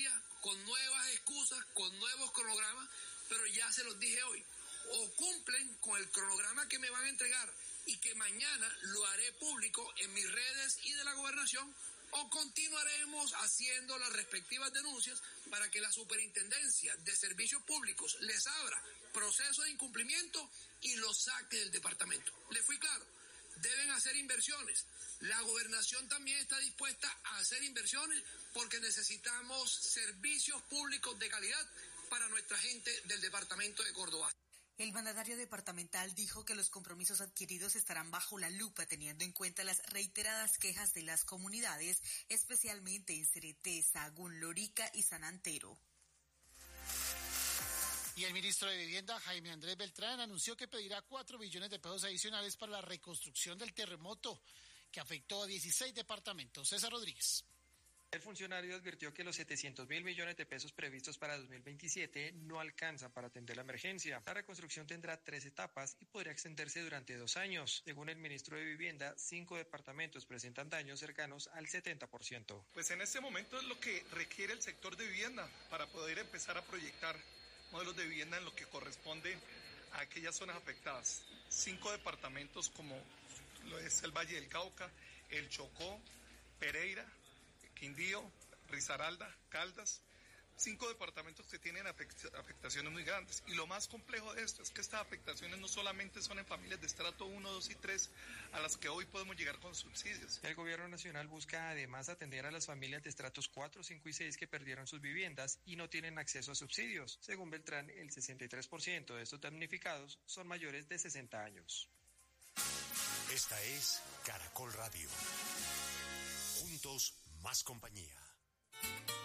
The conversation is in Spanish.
historia, con nuevas excusas, con nuevos cronogramas, pero ya se los dije hoy. O cumplen con el cronograma que me van a entregar y que mañana lo haré público en mis redes y de la gobernación, o continuaremos haciendo las respectivas denuncias para que la Superintendencia de Servicios Públicos les abra proceso de incumplimiento y los saque del departamento. ¿Les fui claro? Deben hacer inversiones. La gobernación también está dispuesta a hacer inversiones porque necesitamos servicios públicos de calidad para nuestra gente del departamento de Córdoba. El mandatario departamental dijo que los compromisos adquiridos estarán bajo la lupa teniendo en cuenta las reiteradas quejas de las comunidades, especialmente en Cereté, Sahagún, Lorica y San Antero. Y el ministro de Vivienda, Jaime Andrés Beltrán, anunció que pedirá 4 billones de pesos adicionales para la reconstrucción del terremoto que afectó a 16 departamentos. César Rodríguez. El funcionario advirtió que los 700.000 millones de pesos previstos para 2027 no alcanzan para atender la emergencia. La reconstrucción tendrá 3 etapas y podría extenderse durante 2 años. Según el ministro de Vivienda, 5 departamentos presentan daños cercanos al 70%. Pues en este momento es lo que requiere el sector de vivienda para poder empezar a proyectar modelos de vivienda en lo que corresponde a aquellas zonas afectadas. 5 departamentos como lo es el Valle del Cauca, el Chocó, Pereira, Quindío, Risaralda, Caldas, 5 departamentos que tienen afectaciones muy grandes. Y lo más complejo de esto es que estas afectaciones no solamente son en familias de estrato 1, 2 y 3, a las que hoy podemos llegar con subsidios. El gobierno nacional busca además atender a las familias de estratos 4, 5 y 6 que perdieron sus viviendas y no tienen acceso a subsidios. Según Beltrán, el 63% de estos damnificados son mayores de 60 años. Esta es Caracol Radio. Juntos, más compañía.